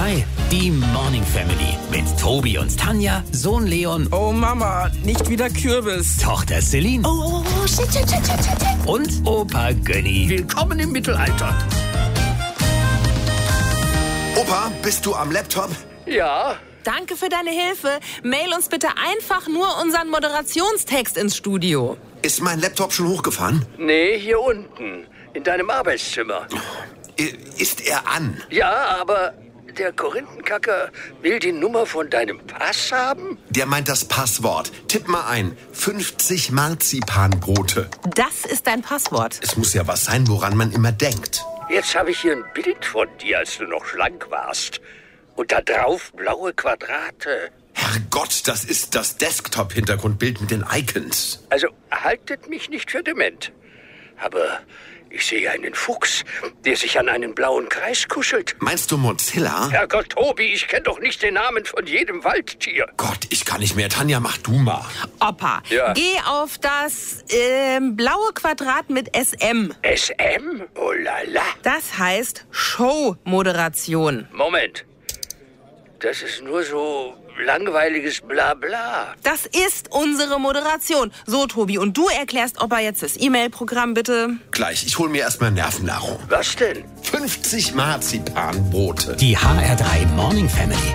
HR3, die Morning Family. Mit Tobi und Tanja, Sohn Leon. Oh Mama, nicht wieder Kürbis. Tochter Celine. Oh, shit. Und Opa Gönni. Willkommen im Mittelalter. Opa, bist du am Laptop? Ja, Danke für deine Hilfe. Mail uns bitte einfach nur unseren Moderationstext ins Studio. Ist mein Laptop schon hochgefahren? nee, hier unten, in deinem Arbeitszimmer. Ist er an? Ja, aber der Korinthenkacker will die Nummer von deinem Pass haben? Der meint das Passwort. Tipp mal ein. 50 Marzipanbrote. Das ist dein Passwort. Es muss ja was sein, woran man immer denkt. Jetzt habe ich hier ein Bild von dir, als du noch schlank warst. Und da drauf blaue Quadrate. Herrgott, das ist das Desktop-Hintergrundbild mit den Icons. Also haltet mich nicht für dement. Aber ich sehe einen Fuchs, der sich an einen blauen Kreis kuschelt. Meinst du Mozilla? Herrgott, Tobi, ich kenne doch nicht den Namen von jedem Waldtier. Gott, ich kann nicht mehr. Tanja, mach du mal. Opa, Ja. geh auf das blaue Quadrat mit SM. SM? Oh la la. Das heißt Show-Moderation. Moment. Das ist nur so langweiliges Blabla. Das ist unsere Moderation. So, Tobi, und du erklärst Opa jetzt das E-Mail-Programm, bitte. Gleich, ich hol mir erstmal Nervennahrung. Was denn? 50 Marzipanbrote. Die HR3 Morning Family.